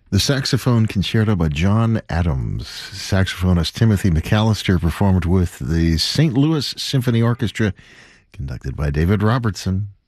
The Saxophone Concerto by John Adams. Saxophonist Timothy McAllister performed with the St. Louis Symphony Orchestra, conducted by David Robertson.